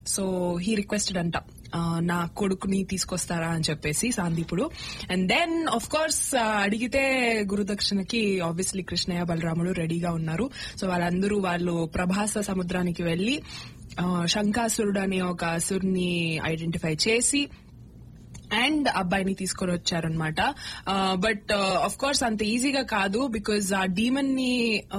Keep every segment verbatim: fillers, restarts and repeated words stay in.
So he requested అంట నా కొడుకుని తీసుకొస్తారా అని చెప్పేసి సాందీపుడు. అండ్ దెన్ ఆఫ్ కోర్స్ అడిగితే గురుదక్షిణకి ఆబ్వియస్లీ కృష్ణయ్య బలరాముడు రెడీగా ఉన్నారు. సో వాళ్ళందరూ వాళ్ళు ప్రభాస సముద్రానికి వెళ్లి శంకాసురుడు అనే ఒక అసురుని ఐడెంటిఫై చేసి అండ్ అబ్బాయిని తీసుకొని వచ్చారనమాట. బట్ ఆఫ్ కోర్స్ అంత ఈజీగా కాదు, బికాజ్ ఆ డీమన్ ని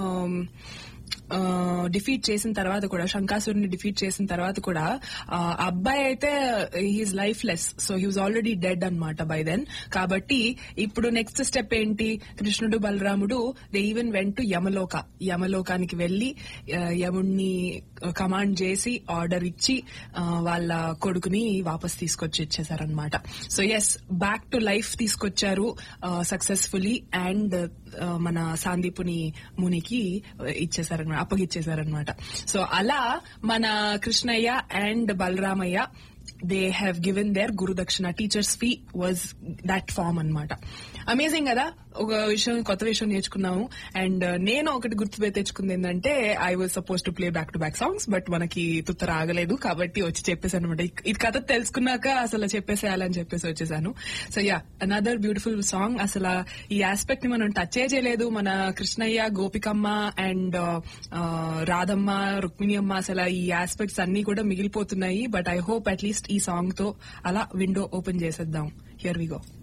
డిఫీట్ చేసిన తర్వాత కూడా, శంకాసురుని డిఫీట్ చేసిన తర్వాత కూడా అబ్బాయి అయితే he's life less. So he was already dead అనమాట బై దెన్. కాబట్టి ఇప్పుడు నెక్స్ట్ స్టెప్ ఏంటి, కృష్ణుడు బలరాముడు they even went to Yamaloka. యమలోకానికి వెళ్లి యముణ్ణి కమాండ్ చేసి ఆర్డర్ ఇచ్చి వాళ్ళ కొడుకుని వాపస్ తీసుకొచ్చి ఇచ్చేసారనమాట. So yes, back to life తీసుకొచ్చారు సక్సెస్ఫుల్లీ. అండ్ మన సాందీపుని మునికి ఇచ్చేసారనమాట, అప్పగిచ్చేసారనమాట. సో అలా మన Krishnaiah and Balaramaiah they have given there గురుదక్షిణ. Teachers fee was that form అనమాట. అమేజింగ్ కదా, ఒక విషయం, కొత్త విషయం నేర్చుకున్నాము. అండ్ నేను ఒకటి గుర్తు తెచ్చుకుంది ఏంటంటే, I was suppose to play back to back songs, but మనకి తుత్తర ఆగలేదు కాబట్టి వచ్చి చెప్పేసాను అనమాట. ఇది కథ తెలుసుకున్నాక అసలు చెప్పేసేయాలని చెప్పేసి వచ్చేసాను. So yeah, another beautiful song. అసలు ఈ ఆస్పెక్ట్ ని మనం టచ్ చేయలేదు. మన కృష్ణయ్య, గోపికమ్మ అండ్ రాధమ్మ, రుక్మిణి అమ్మ, అసలు ఈ ఆస్పెక్ట్స్ అన్ని కూడా మిగిలిపోతున్నాయి. బట్ ఐ హోప్ అట్లీస్ట్ ఈ సాంగ్ తో అలా విండో ఓపెన్ చేసేద్దాం. Here we go.